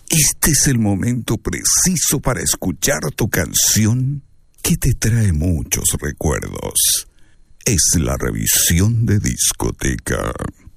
Este es el momento preciso para escuchar tu canción que te trae muchos recuerdos. Es la revisión de discoteca.